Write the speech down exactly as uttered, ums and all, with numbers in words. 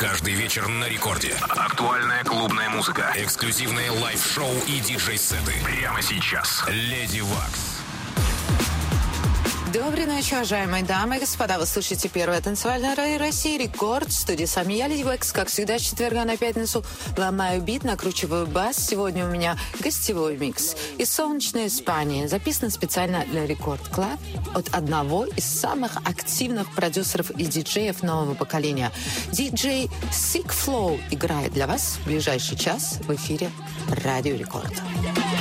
Каждый вечер на рекорде. Актуальная клубная музыка, эксклюзивные лайв-шоу и диджей-сеты. Прямо сейчас. Леди Вакс. Доброй ночи, уважаемые дамы и господа. Вы слушаете первое танцевальное радио России «Рекорд». В студии с вами я, Леди Вакс. Как всегда, с четверга на пятницу ломаю бит, накручиваю бас. Сегодня у меня гостевой микс из солнечной Испании. Записан специально для Рекорд Клаб от одного из самых активных продюсеров и диджеев нового поколения. Диджей Sick Flow играет для вас в ближайший час в эфире Радио Рекорд.